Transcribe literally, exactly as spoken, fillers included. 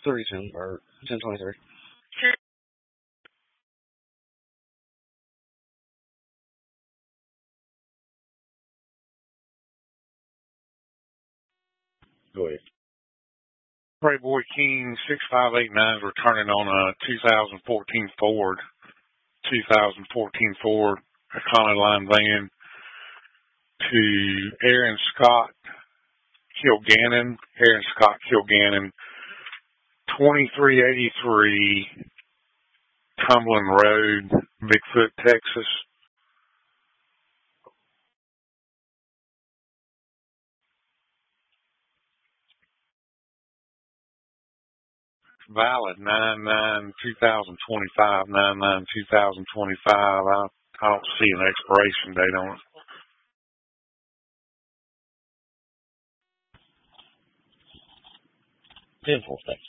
three ten or ten twenty three. Go ahead. Playboy King six five eight nine is returning on a two thousand fourteen Ford, two thousand fourteen Ford Econoline van to Aaron Scott Kilgannon, Aaron Scott Kilgannon, twenty-three eighty-three Cumberland Road, Bigfoot, Texas. Valid nine nine two thousand twenty-five, nine nine two thousand twenty-five. I, I don't see an expiration date on it. ten four, thanks.